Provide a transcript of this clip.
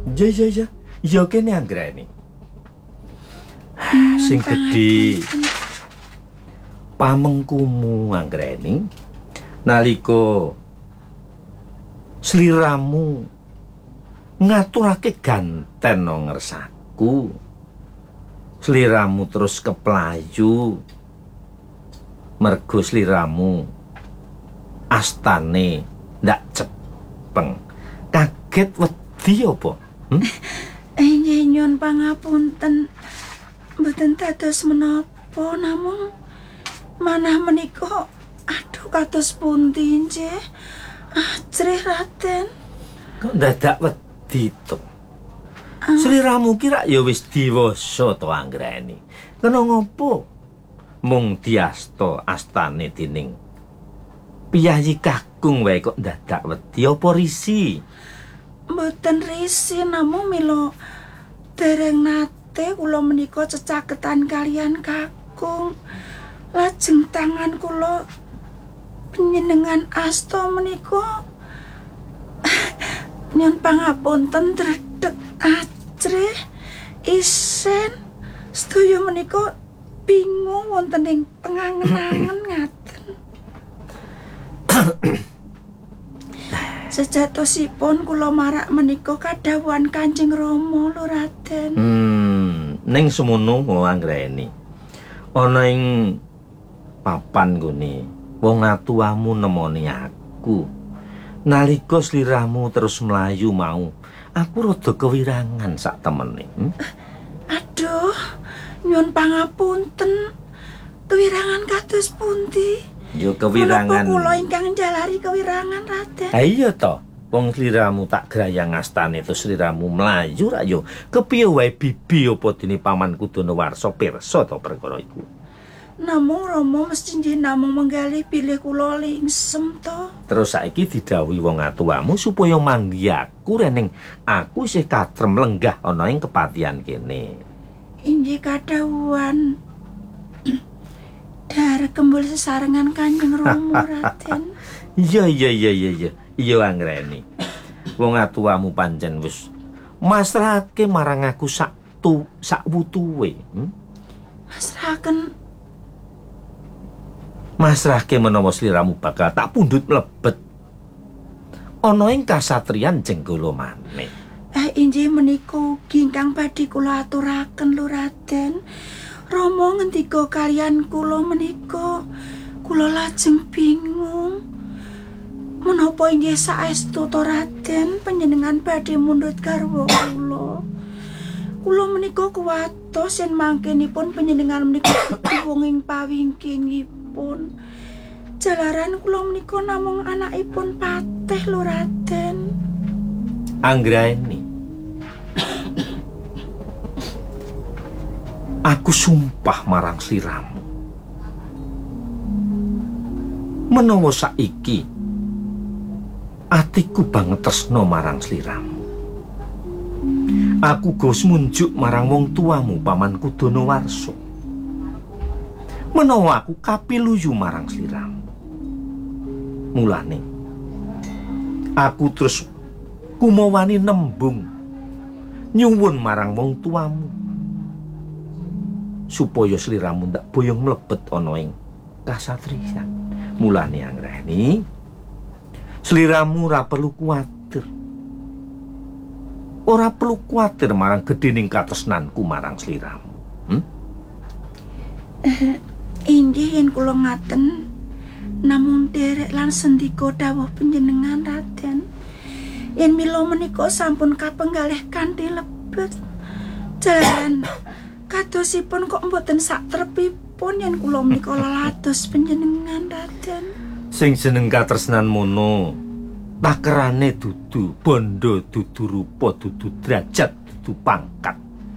Ya. Ya kene anggreni. Sing gedhe pamengkumu anggreni nalika sliramu ngaturake ganten nang ngersaku. Sliramu terus keplayu mergo sliramu astane ndak cepeng. Kaget wedi apa? Nyun pangapunten. Mboten dados menapa namung manah menika aduh kados pundi nggih. Ajrih Raden. Kok dadak wedi to? Sliramu kira ya wis diwasa to anggreni. Kena ngopo? Mung diasta astane dening Piyayi Kakung wae kok dadak wedi apa risi? Mboten risi namung mila dereng nate kula menika cecaketan kalian Kakung. Lajeng tangan kula panjenengan asta menika nyun pangapunten dredeg ajrih isen sedaya menika bingung wonten ing pengangen-angen ngaten. Sejatosipun kula marak menika kadhawuhan Kanjeng Rama lho Raden. Ning semono anggreni. Ana ing papan gone wong atuwamu nemoni aku. Nalika sliramu terus mlayu mau, aku rada kewirangan sak temene. Aduh, nyun pangapunten. Kewirangan kados pundi? Yo kewirangan. Menapa kula ingkang njalari kewirangan Raden? Ha iya to. Wong sliramu tak grayang astane terus sliramu mlayu ra yo kepiye wae bibi apa dene pamanku Danewarsa pirsa to perkara iku. Namung Rama mesti nggih namung menggalih bilih kula lingsem to. Terus saiki didhawuhi wong atuwamu supaya manggi aku rening aku isih katrem lenggah ana ing kepatihan kene. Inggih kadhawuhan dar kembul sesarengan Kanjeng Rama Raden. Iya. Iya anggreni. Wong atuwamu pancen wis masrahake marang aku sak wutuwe. Masrahke menawa sliramu bakal tak pundhut mlebet ana ing kasatriyan Jenggala maneh. Inggih menika ugi ingkang badhe kula aturaken lho Raden. Rama ngendika kaliyan kula menika, kula lajeng bingung. Menapa inggih saestu to Raden panjenengan badhe mundhut garwa kula? Kula menika kuwatos yen mangkenipun panjenengan menika wong ing pawingkingipun. Jalaran kula menika namung anakipun patih lho Raden. Anggreni. Aku sumpah marang sliramu. Menawa saiki atiku banget tresna marang sliramu. Aku gos munjuk marang wong tuamu pamanku Danewarsa. Menawa aku kapiluyu marang sliramu. Mulane aku terus kumawani nembung nyuwun marang wong tuamu supaya sliramu ndak boyong mlebet ana ing kasatriyan. Mulane anggreni sliramu ora perlu kuwatir. Ora perlu kuwatir marang gedhening katresnanku marang sliramu. Inggih yen kula ngaten namung derek lan sendika dawuh panjenengan Raden. Yen mila menika sampun kapenggalih kanthi lebet. Jalan kadosipun kok mboten sak trepipun yen kula menika lelados panjenengan Raden. Sing jeneng katresnan mono takerane dudu bondo, dudu rupa, dudu derajat, dudu pangkat.